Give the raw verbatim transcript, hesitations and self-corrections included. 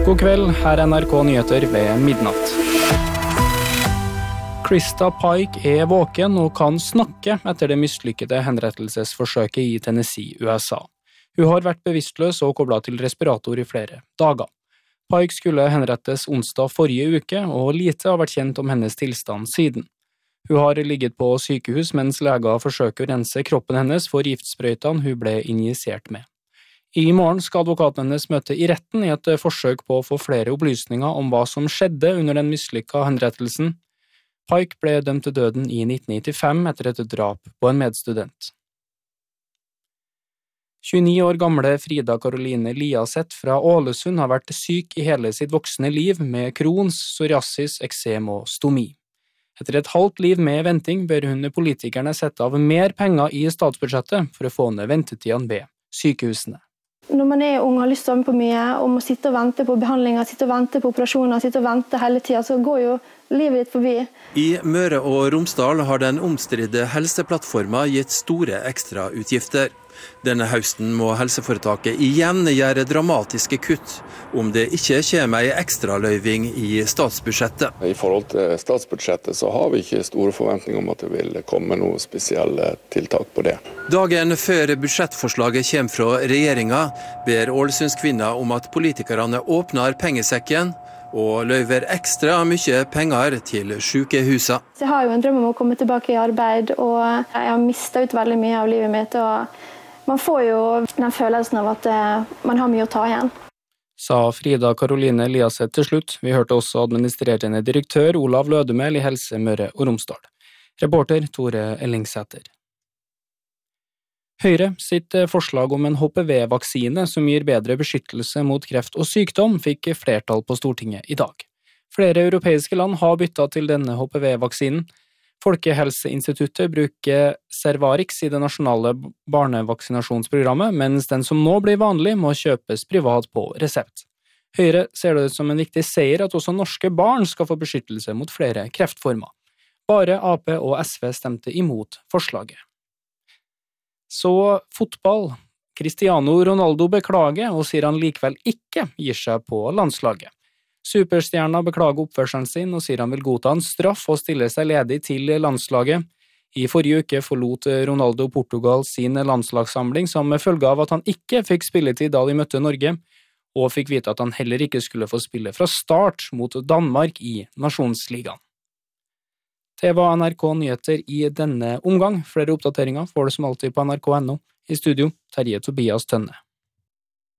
God kveld, her er N R K Nyheter ved midnatt. Krista Pike er våken og kan snakke etter det mislykkede henrettelsesforsøket i Tennessee, U S A. Hun har vært bevisstløs og koblet til respirator i flere dager. Pike skulle henrettes onsdag forrige uke, og lite har vært kjent om hennes tilstand siden. Hun har ligget på sykehus mens leger forsøker å rense kroppen hennes for giftsprøytene hun ble injisert med. I morgen skal advokaten hennes møte i retten i et forsøk på å få flere opplysninger om hva som skjedde under den mislykkede henrettelsen. Pike ble dømt til døden i nitten nittifem etter et drap på en medstudent. tjueni år gamle Frida Caroline Liaseth fra Ålesund har vært syk i hele sitt voksne liv med Crohns, psoriasis, eksem og stomi. Etter et halvt liv med venting ber hun politikerne sette av mer penger i statsbudsjettet for å få ned ventetidene ved sykehusene. Når man er ung og har lyst til å være med på mye, og må sitte og vente på behandlinger, sitte og vente på operasjoner, sitte og vente hele tiden, så går jo livet ditt forbi. I Møre og Romsdal har den omstridte helseplattformen gitt store ekstrautgifter. Denne høsten må helseforetaket igjen gjøre dramatiske kutt, om det ikke kommer en ekstraløyving i statsbudsjettet. I forhold til statsbudsjettet så har vi ikke store forventninger om at det vil komme noen spesielle tiltak på det. Dagen før budsjettforslaget kommer fra regjeringen, ber Ålesundskvinner om at politikerne åpner pengesekken og løyver ekstra mye penger til sykehuset. Jeg har jo en drøm om å komme tilbake i arbeid, og jeg har mistet ut veldig mye av livet mitt, og man får jo den følelsen av at man har mye å ta igjen. Sa Frida Caroline Liaseth til slutt. Vi hørte også administrerende direktør Olav Lødemel i Helse Møre og Romsdal. Reporter Tore Ellingsæter. Høyre sitt forslag om en H P V-vaksine som gir bedre beskyttelse mot kreft og sykdom fikk flertall på Stortinget i dag. Flere europeiske land har byttet til denne H P V-vaksinen. Folkehelseinstituttet bruker Cervarix i det nasjonale barnevaksinasjonsprogrammet, mens den som nå blir vanlig må kjøpes privat på resept. Høyre ser det som en viktig seier at også norske barn skal få beskyttelse mot flere kreftformer. Bare A P og S V stemte imot forslaget. Så fotball. Cristiano Ronaldo beklager og sier han likevel ikke gir seg på landslaget. Superstjerna beklager oppførselen sin og sier han vil godta en straff og stille seg ledig til landslaget. I forrige uke forlot Ronaldo Portugal sin landslagssamling som følge av at han ikke fikk spilletid da de møtte Norge, og fikk vite at han heller ikke skulle få spille fra start mot Danmark i Nasjonsligaen. Det var N R K Nyheter i denne omgang. Flere oppdateringer får du som alltid på N R K punktum no. I studio, Terje Tobias Tønne.